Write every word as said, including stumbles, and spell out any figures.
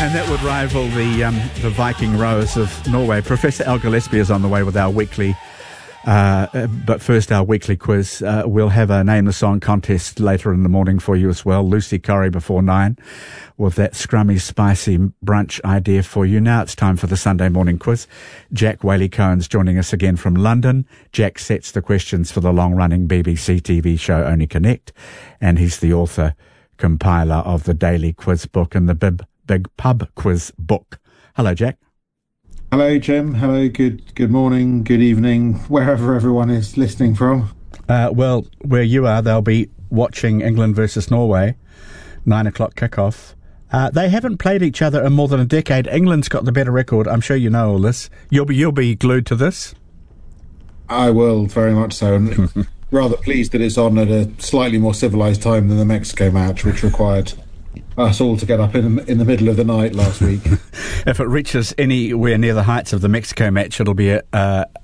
And that would rival the um, the Viking rowers of Norway. Professor Al Gillespie is on the way with our weekly, uh, but first our weekly quiz. Uh, we'll have a Name the Song contest later in the morning for you as well. Lucy Corrie before nine with that scrummy, spicy brunch idea for you. Now it's time for the Sunday morning quiz. Jack Whaley-Cohen's joining us again from London. Jack sets the questions for the long-running B B C T V show Only Connect, and he's the author, compiler of the Daily Quiz Book and the Bib Big Pub Quiz Book. Hello, Jack. Hello, Jim. Hello, good good morning, good evening, wherever everyone is listening from. Uh, well, where you are, they'll be watching England versus Norway, nine o'clock kickoff. Uh, they haven't played each other in more than a decade. England's got the better record. I'm sure you know all this. You'll be you'll be glued to this. I will, very much so. And rather pleased that it's on at a slightly more civilised time than the Mexico match, which required us all to get up in the, in the middle of the night last week. If it reaches anywhere near the heights of the Mexico match, it'll be a, uh,